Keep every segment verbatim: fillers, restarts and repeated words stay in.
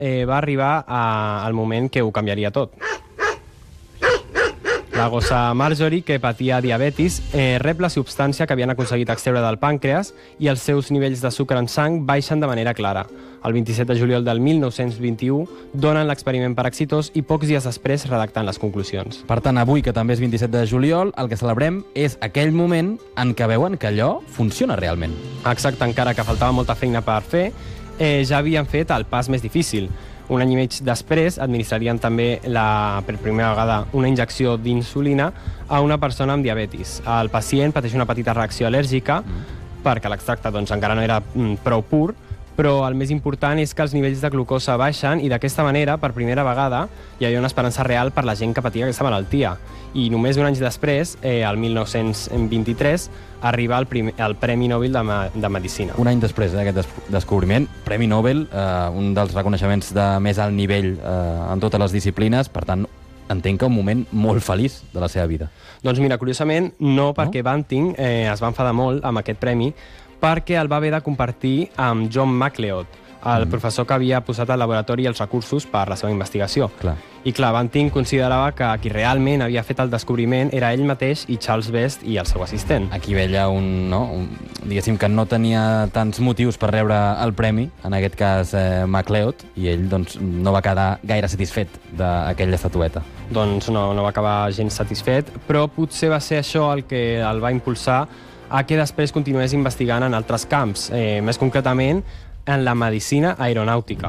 eh, va arribar a, al moment que ho canviaria tot. La gossa Marjorie, que patia diabetis, eh, rep la substància que havien aconseguit extreure del pàncreas i els seus nivells de sucre en sang baixen de manera clara. El vint-i-set de juliol del mil nou-cents vint-i-u donen l'experiment per exitós i pocs dies després redactant les conclusions. Per tant, avui, que també és vint-i-set de juliol, el que celebrem és aquell moment en què veuen que allò funciona realment. Exacte, encara que faltava molta feina per fer, eh, ja havien fet el pas més difícil. Un any i mig després administrarien també la, per primera vegada una injecció d'insulina a una persona amb diabetis. El pacient pateix una petita reacció al·lèrgica mm. perquè l'extracte doncs, encara no era mm, prou pur, però el més important és que els nivells de glucosa baixen i d'aquesta manera, per primera vegada, hi havia una esperança real per la gent que patia aquesta malaltia. I només un any després, eh, el mil nou-cents vint-i-tres, arriba el, primer, el Premi Nobel de, de Medicina. Un any després d'aquest eh, des descobriment, Premi Nobel, eh, un dels reconeixements de més alt nivell eh, en totes les disciplines, per tant, entenc que un moment molt feliç de la seva vida. Doncs mira, curiosament, no perquè no? Banting eh, es va enfadar molt amb aquest premi, perquè el va haver de compartir amb John MacLeod, el mm. professor que havia posat al laboratori els recursos per la seva investigació. Clar. I clar, Banting considerava que qui realment havia fet el descobriment era ell mateix i Charles Best i el seu assistent. Aquí veia un, no, un, diguéssim que no tenia tants motius per rebre el premi, en aquest cas eh, MacLeod, i ell doncs, no va quedar gaire satisfet d'aquella estatueta. Doncs no, no va acabar gens satisfet, però potser va ser això el que el va impulsar a que després continués investigant en altres camps, eh, més concretament en la medicina aeronàutica.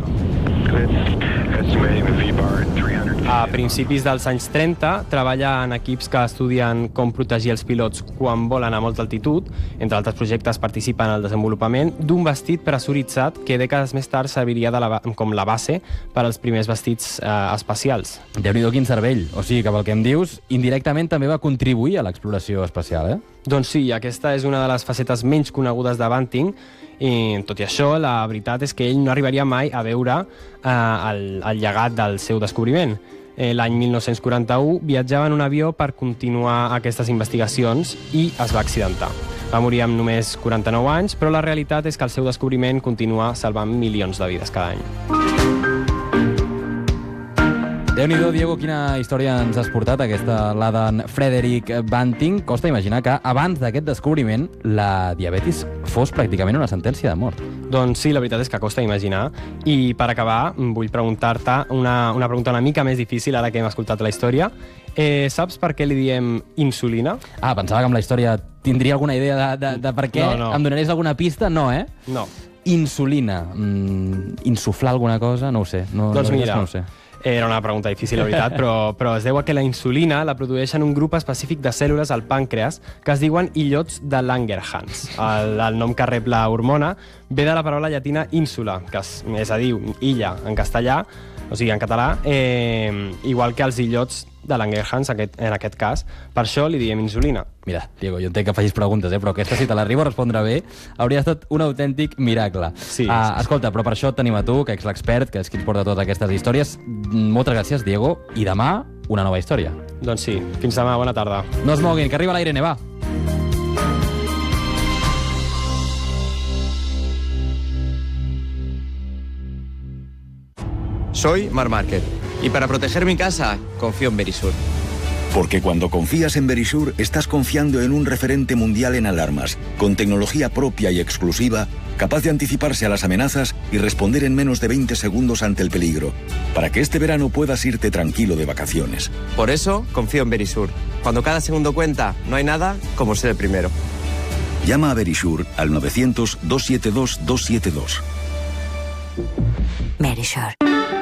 A principis dels anys trenta, treballa en equips que estudien com protegir els pilots quan volen a molta altitud. Entre altres projectes participa en el desenvolupament d'un vestit pressuritzat que dècades més tard serviria de la, com la base per als primers vestits eh, espacials. Déu-n'hi-do quin cervell. O sigui que pel que em dius, indirectament també va contribuir a l'exploració espacial, eh? Doncs sí, aquesta és una de les facetes menys conegudes de Banting, i tot i això, la veritat és que ell no arribaria mai a veure eh, el, el llegat del seu descobriment. Eh, L'any mil nou-cents quaranta-u viatjava en un avió per continuar aquestes investigacions i es va accidentar. Va morir amb només quaranta-nou anys, però la realitat és que el seu descobriment continua salvant milions de vides cada any. Déu-n'hi-do, Diego, quina història ens has portat, aquesta la d'en Frederick Banting. Costa imaginar que abans d'aquest descobriment la diabetis fos pràcticament una sentència de mort. Doncs sí, la veritat és que costa imaginar. I per acabar, vull preguntar-te una, una pregunta una mica més difícil ara que hem escoltat la història. Eh, saps per què li diem insulina? Ah, pensava que amb la història tindria alguna idea de, de, de per què. No, no. Em donaries alguna pista? No, eh? No. Insulina. Mm, insuflar alguna cosa? No ho sé. No, doncs no, mira, no ho sé. Era una pregunta difícil, la veritat, però, però es deu a que la insulina la produeixen un grup específic de cèl·lules al pàncreas que es diuen illots de Langerhans. El, el nom que rep la hormona ve de la paraula llatina insula, que és, és a dir, illa en castellà, o sigui, en català, eh, igual que els illots de Langerhans, aquest, en aquest cas. Per això li diem insulina. Mira, Diego, jo entenc que facis preguntes, eh? Però aquesta, si te l'arribo a respondre bé, hauria estat un autèntic miracle. Sí, uh, sí. Escolta, però per això tenim a tu, que ets l'expert, que és qui ens porta totes aquestes històries. Moltes gràcies, Diego, i demà una nova història. Doncs sí, fins demà, bona tarda. No es moguin, que arriba la Irene, va. Soy Mar Márquez y para proteger mi casa confío en Verisur. Porque cuando confías en Verisur, estás confiando en un referente mundial en alarmas, con tecnología propia y exclusiva, capaz de anticiparse a las amenazas y responder en menos de veinte segundos ante el peligro, para que este verano puedas irte tranquilo de vacaciones. Por eso confío en Verisur. Cuando cada segundo cuenta, no hay nada como ser el primero. Llama a Verisur al novecientos, dos siete dos, dos siete dos. Verisur.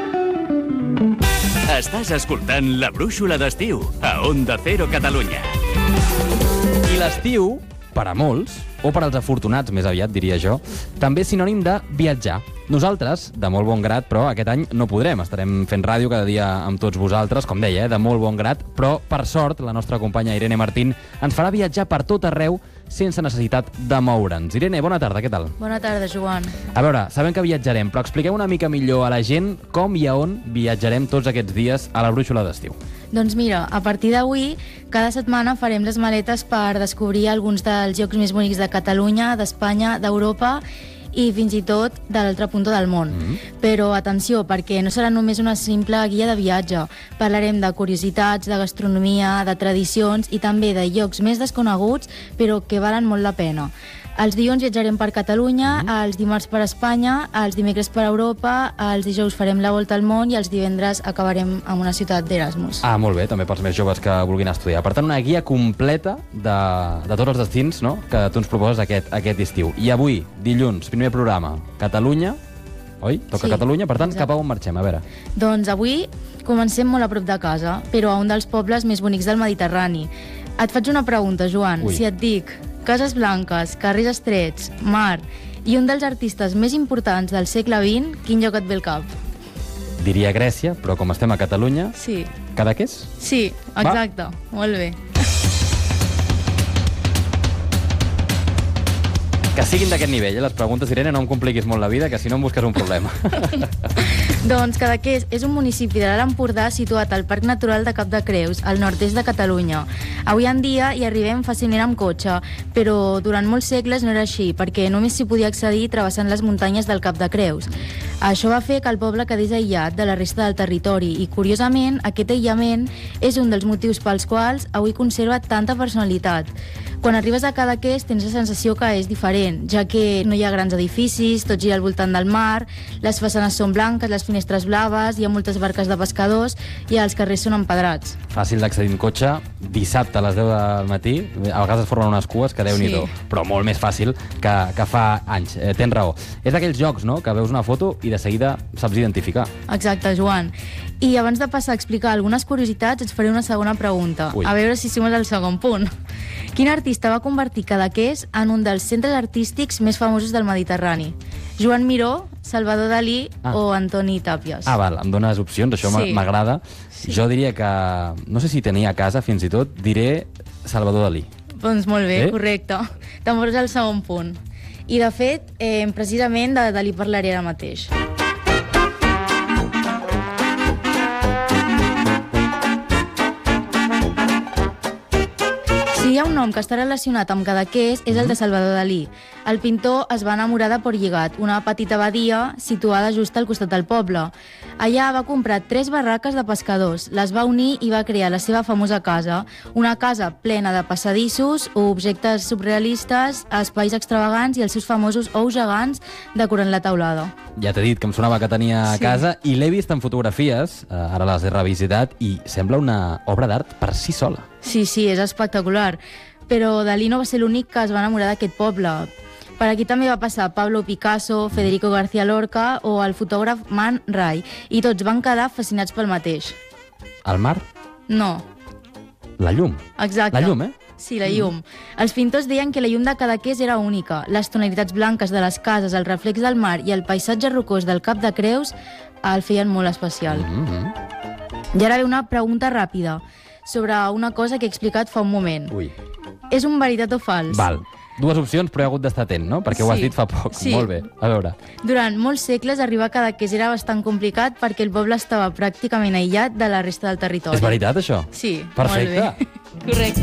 Estàs escoltant La Brúixola d'Estiu, a Onda Cero Catalunya. I l'estiu, per a molts, o per als afortunats, més aviat, diria jo, també és sinònim de viatjar. Nosaltres, de molt bon grat, però aquest any no podrem. Estarem fent ràdio cada dia amb tots vosaltres, com deia, eh, de molt bon grat, però, per sort, la nostra companya Irene Martín ens farà viatjar per tot arreu sense necessitat de moure'ns. Irene, bona tarda, què tal? Bona tarda, Joan. A veure, sabem que viatjarem, però expliquem una mica millor a la gent com i a on viatjarem tots aquests dies a la Brúixola d'Estiu. Doncs mira, a partir d'avui, cada setmana farem les maletes per descobrir alguns dels llocs més bonics de Catalunya, d'Espanya, d'Europa i fins i tot de l'altre punt del món. Mm-hmm. Però atenció, perquè no serà només una simple guia de viatge. Parlarem de curiositats, de gastronomia, de tradicions i també de llocs més desconeguts, però que valen molt la pena. Els dilluns viatjarem per Catalunya, mm-hmm. els dimarts per Espanya, els dimecres per Europa, els dijous farem la volta al món i els divendres acabarem en una ciutat d'Erasmus. Ah, molt bé, també pels més joves que vulguin estudiar. Per tant, una guia completa de, de tots els destins, no?, que tu ens proposes aquest, aquest estiu. I avui, dilluns, primer programa, Catalunya, oi? Toca Sí, Catalunya, per tant, exacte. cap a on marxem? A veure. Doncs avui comencem molt a prop de casa, però a un dels pobles més bonics del Mediterrani. Et faig una pregunta, Joan. Ui. Si et dic cases blanques, carrers estrets, mar i un dels artistes més importants del segle vint, quin lloc et ve al cap? Diria Grècia, però com estem a Catalunya, Sí, Cadaqués? sí, exacte. Molt bé. Que siguin d'aquest nivell, eh? Les preguntes, Irene, no em compliquis molt la vida, que si no em busques un problema. Doncs Cadaqués és un municipi de l'Alt Empordà situat al Parc Natural de Cap de Creus, al nord-est de Catalunya. Avui en dia hi arribem fàcilment amb cotxe, però durant molts segles no era així, perquè només s'hi podia accedir travessant les muntanyes del Cap de Creus. Això va fer que el poble quedés aïllat de la resta del territori i, curiosament, aquest aïllament és un dels motius pels quals avui conserva tanta personalitat. Quan arribes a Cadaqués tens la sensació que és diferent, ja que no hi ha grans edificis, tot gira al voltant del mar, les façanes són blanques, les finestres blaves, hi ha moltes barques de pescadors i els carrers són empedrats. Fàcil d'accedir en cotxe, dissabte a les deu del matí, a vegades es formen unes cues que Déu-n'hi-do, Sí. però molt més fàcil que, que fa anys. Eh, tens raó. És d'aquells jocs, no?, que veus una foto i de seguida saps identificar. Exacte, Joan. I abans de passar a explicar algunes curiositats, et faré una segona pregunta. Ui. A veure si sumes el segon punt. Quin artista va convertir Cadaqués en un dels centres artístics més famosos del Mediterrani? Joan Miró, Salvador Dalí Ah. o Antoni Tàpies? Ah, val, em dones opcions, això Sí. m'agrada. Sí. Jo diria que, no sé si tenia a casa fins i tot, diré Salvador Dalí. Doncs molt bé, Sí? correcte. T'emportes el segon punt. I de fet, eh, precisament de Dalí parlaré ara mateix. Si hi ha un nom que està relacionat amb Cadaqués és el de Salvador Dalí. El pintor es va enamorar de Port Lligat, una petita abadia situada just al costat del poble. Allà va comprar tres barraques de pescadors, les va unir i va crear la seva famosa casa, una casa plena de passadissos, objectes surrealistes, espais extravagants i els seus famosos ous gegants decorant la teulada. Ja t'he dit que em sonava que tenia a Sí. casa i l'he vist en fotografies, eh, ara les he revisitat, i sembla una obra d'art per si sola. Sí, sí, és espectacular. Però Dalí no va ser l'únic que es va enamorar d'aquest poble. Per aquí també va passar Pablo Picasso, Federico García Lorca o el fotògraf Man Ray, i tots van quedar fascinats pel mateix. El mar, No, la llum. exacte. La llum, eh? Sí, la llum. Els pintors deien que la llum de Cadaqués era única. Les tonalitats blanques de les cases, el reflex del mar i el paisatge rocós del Cap de Creus el feien molt especial. Mm -hmm. I ara ve una pregunta ràpida sobre una cosa que he explicat fa un moment. Ui. És un veritat o fals? Val. Dues opcions, però he hagut d'estar atent, no? Perquè ho has Sí. dit fa poc. Sí. Molt bé. A veure. Durant molts segles arribar a Cadaqués era bastant complicat perquè el poble estava pràcticament aïllat de la resta del territori. És veritat, això? Sí, Perfecte. molt bé. Correcte.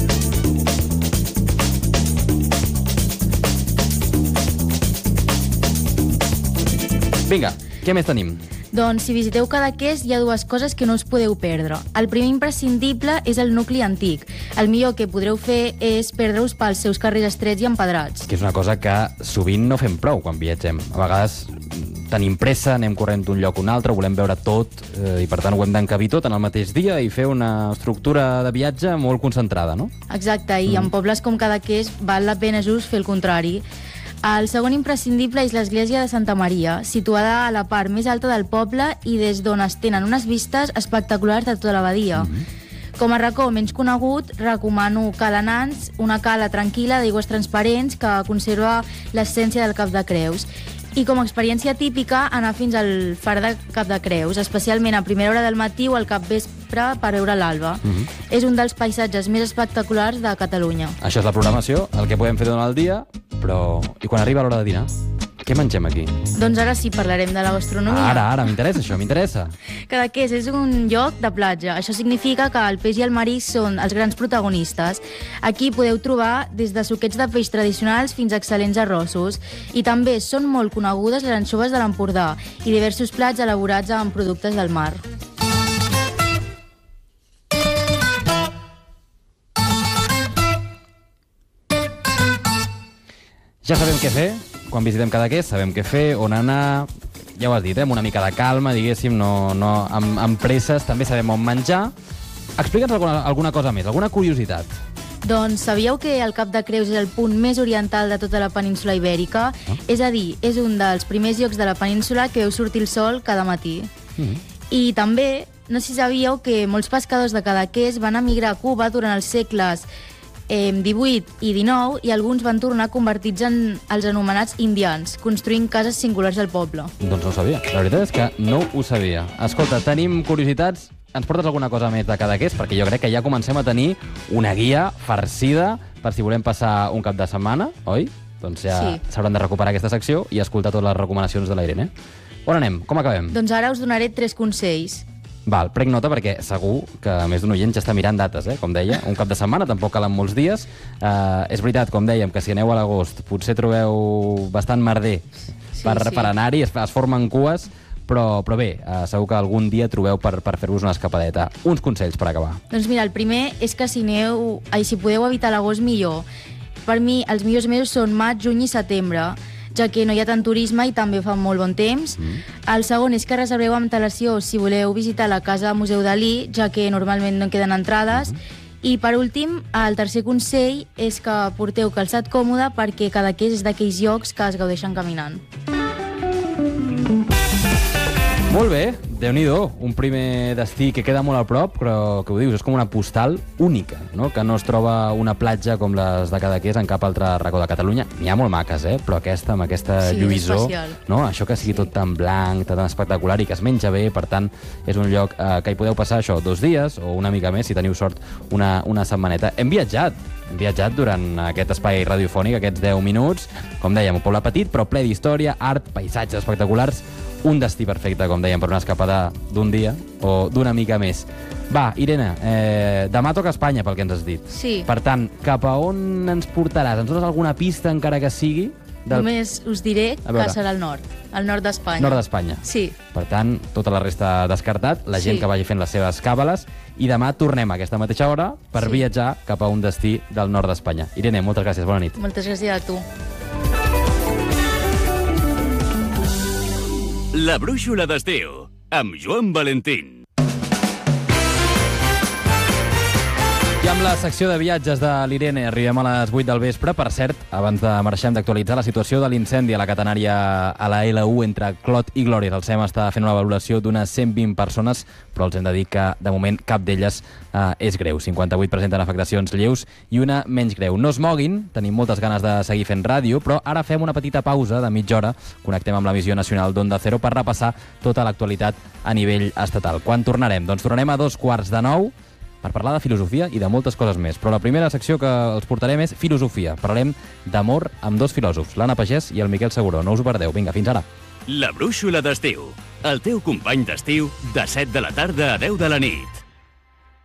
Vinga, què més tenim? Doncs si visiteu Cadaqués hi ha dues coses que no us podeu perdre. El primer imprescindible és el nucli antic. El millor que podreu fer és perdre-us pels seus carrers estrets i empedrats. Que és una cosa que sovint no fem prou quan viatgem. A vegades tenim pressa, anem corrent d'un lloc a un altre, volem veure tot, eh, i per tant ho hem d'encabir tot en el mateix dia i fer una estructura de viatge molt concentrada, no? Exacte, i en pobles com Cadaqués val la pena just fer el contrari. El segon imprescindible és l'església de Santa Maria, situada a la part més alta del poble i des d'on es tenen unes vistes espectaculars de tota l'abadia. Mm-hmm. Com a racó menys conegut, recomano Cala Nans, una cala tranquil·la d'aigües transparents que conserva l'essència del Cap de Creus. I com a experiència típica, anar fins al far de Cap de Creus, especialment a primera hora del matí o al capvespre per veure l'alba. Mhm. És un dels paisatges més espectaculars de Catalunya. Això és la programació, el que podem fer durant el dia, però... I quan arriba l'hora de dinar? Què mengem aquí? Doncs ara sí parlarem de la gastronomia. Ara, ara, m'interessa això, m'interessa. Cadaqués és un lloc de platja. Això significa que el peix i el marisc són els grans protagonistes. Aquí podeu trobar des de suquets de peix tradicionals fins a excel·lents arrossos. I també són molt conegudes les anxoves de l'Empordà i diversos plats elaborats amb productes del mar. Ja sabem què fer, quan visitem Cadaqués, sabem què fer, on anar, ja ho has dit, eh? Amb una mica de calma, diguéssim, no, no, amb, amb presses, també sabem on menjar. Explica'ns alguna, alguna cosa més, alguna curiositat. Doncs sabíeu que el Cap de Creus és el punt més oriental de tota la península ibèrica? Oh. És a dir, és un dels primers llocs de la península que veu sortir el sol cada matí. Mm-hmm. I també, no sé si sabíeu que molts pescadors de Cadaqués van emigrar a Cuba durant els segles Eh, divuit i dinou, i alguns van tornar convertits en els anomenats indians, construint cases singulars al poble. Doncs no ho sabia. La veritat és que no ho sabia. Escolta, tenim curiositats. Ens portes alguna cosa més de Cadaqués? Perquè jo crec que ja comencem a tenir una guia farcida per si volem passar un cap de setmana, oi? Doncs ja sí. S'hauran de recuperar aquesta secció i escoltar totes les recomanacions de la Irene. On anem? Com acabem? Doncs ara us donaré tres consells. Val, prenc nota perquè segur que més d'un oient ja està mirant dates, eh? Com deia, un cap de setmana, tampoc calen molts dies. Uh, és veritat, com dèiem, que si aneu a l'agost potser trobeu bastant merder sí, per, sí. per anar-hi, es, es formen cues, però, però bé, uh, segur que algun dia trobeu per, per fer-vos una escapadeta. Uns consells per acabar. Doncs mira, el primer és que si, aneu, ai, si podeu evitar l'agost millor. Per mi, els millors mesos són maig, juny i setembre, ja que no hi ha tant turisme i també fa molt bon temps. Mm. El segon és que reserveu amb antelació si voleu visitar la Casa Museu Dalí, ja que normalment no en queden entrades. Mm. I per últim, el tercer consell és que porteu calçat còmode perquè Cadaqués és d'aquells llocs que es gaudeixen caminant. Molt bé, Déu-n'hi-do, un primer destí que queda molt a prop, però que ho dius, és com una postal única, no? Que no es troba una platja com les de Cadaqués en cap altre racó de Catalunya. N'hi ha molt maques, eh? Però aquesta, amb aquesta sí, lluïssor, no? Això que sigui sí. tot tan blanc, tan espectacular i que es menja bé, per tant, és un lloc eh, que hi podeu passar això dos dies o una mica més, si teniu sort, una, una setmaneta. Hem viatjat, hem viatjat durant aquest espai radiofònic, aquests deu minuts, com dèiem, un poble petit, però ple d'història, art, paisatges espectaculars, un destí perfecte, com dèiem, per una escapada d'un dia o d'una mica més. Va, Irene, eh, demà toca Espanya, pel que ens has dit. Sí. Per tant, cap a on ens portaràs? Ens dones alguna pista, encara que sigui? Del... Només us diré que serà al nord, al nord d'Espanya. Nord d'Espanya. Sí. Per tant, tota la resta descartat, la gent sí. que vagi fent les seves càbales, i demà tornem a aquesta mateixa hora per sí. viatjar cap a un destí del nord d'Espanya. Irene, moltes gràcies, bona nit. Moltes gràcies a tu. La brúixola d'estiu, amb Joan Valentín. I amb la secció de viatges de l'Irene arribem a les vuit del vespre. Per cert, abans de marxar hem d'actualitzar la situació de l'incendi a la catenària a la L u entre Clot i Glòries. El SEM està fent una valoració d'unes cent vint persones, però els hem de dir que, de moment, cap d'elles eh, és greu. cinquanta-vuit presenten afectacions lleus i una menys greu. No es moguin, tenim moltes ganes de seguir fent ràdio, però ara fem una petita pausa de mitja hora. Connectem amb la missió nacional d'Onda Cero per repassar tota l'actualitat a nivell estatal. Quan tornarem? Doncs tornarem a dos quarts de nou per parlar de filosofia i de moltes coses més. Però la primera secció que els portarem és filosofia. Parlarem d'amor amb dos filòsofs, l'Anna Pagès i el Miquel Seguró. No us ho perdeu. Vinga, fins ara. La brúixola d'estiu. El teu company d'estiu de set de la tarda a deu de la nit.